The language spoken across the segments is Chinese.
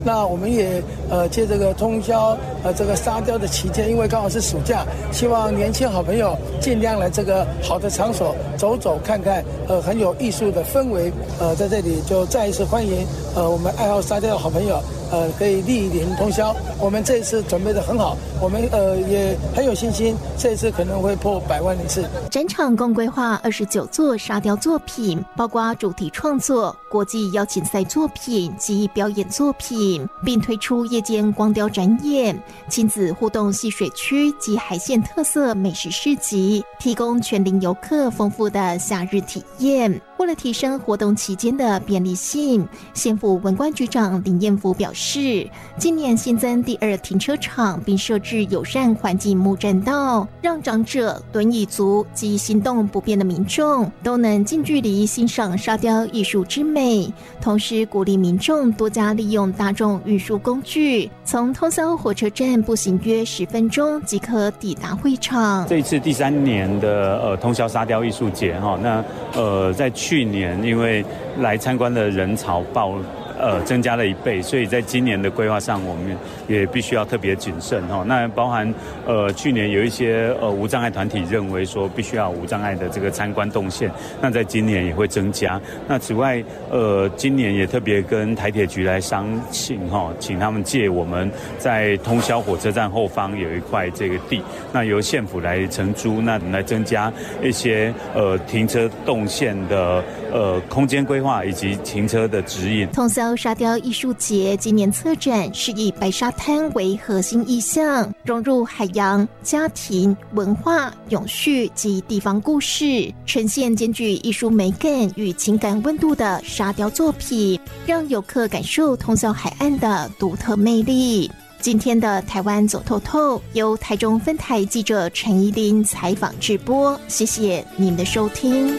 那我们也借这个通宵这个沙雕的期间，因为刚好是暑假，希望年轻好朋友尽量来这个好的场所走走看看，很有艺术的氛围。在这里就再一次欢迎我们爱好沙雕的好朋友。可以莅临通宵。我们这一次准备得很好，我们也很有信心，这一次可能会破100万人次。 展场共规划29座沙雕作品，包括主题创作、国际邀请赛作品及表演作品，并推出夜间光雕展演、亲子互动戏水区及海线特色美食市集，提供全龄游客丰富的夏日体验。为了提升活动期间的便利性，县府文管局长林彦福表示，今年新增第2停车场，并设置友善环境木栈道，让长者、轮椅族及行动不便的民众都能近距离欣赏沙雕艺术之美。同时鼓励民众多加利用大众运输工具，从通宵火车站步行约10分钟即可抵达会场。 这一次第3年的通宵沙雕艺术节那在去年因为来参观的人潮增加了1倍，所以在今年的规划上，我们也必须要特别谨慎那包含去年有一些无障碍团体认为说必须要无障碍的这个参观动线，那在今年也会增加。那此外今年也特别跟台铁局来商请请他们借我们在通宵火车站后方有一块这个地，那由县府来承租，那来增加一些停车动线的空间规划以及停车的指引。 通宵沙雕艺术节今年策展是以白沙滩为核心意象，融入海洋、家庭、文化、永续及地方故事，呈现兼具艺术美感与情感温度的沙雕作品，让游客感受通宵海岸的独特魅力。今天的台湾走透透由台中分台记者陈怡琳采访直播，谢谢你们的收听。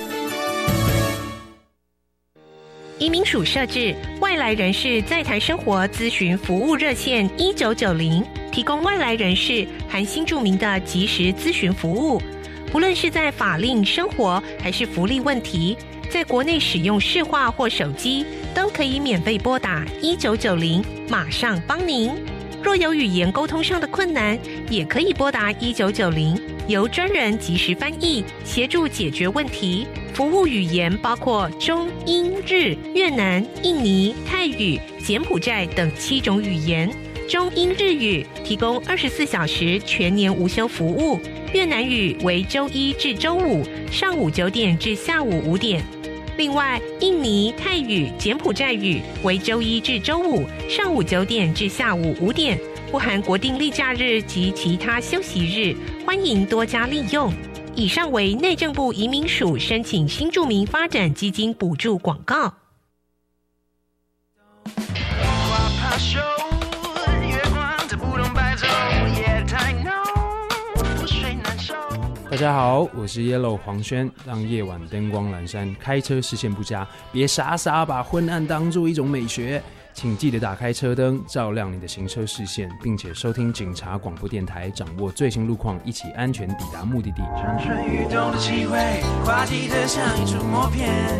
移民署设置外来人士在台生活咨询服务热线1990，提供外来人士含新住民的即时咨询服务。不论是在法令、生活还是福利问题，在国内使用市话或手机都可以免费拨打1990，马上帮您。若有语言沟通上的困难，也可以拨打1990，由专人即时翻译协助解决问题。服务语言包括中、英、日、越南、印尼、泰语、柬埔寨等7种语言。中英日语提供24小时全年无休服务，越南语为周1至周5上午9点至下午5点。另外，印尼、泰语、柬埔寨语为周1至周5上午9点至下午5点，不含国定例假日及其他休息日，欢迎多加利用。以上为内政部移民署申请新住民发展基金补助广告。 大家好，我是 Yellow 黄轩，让夜晚灯光阑珊，开车视线不佳，别傻傻把昏暗当作一种美学。请记得打开车灯，照亮你的行车视线，并且收听警察广播电台，掌握最新路况，一起安全抵达目的地。 蠢蠢欲动的机会，滑稽的像一出默片，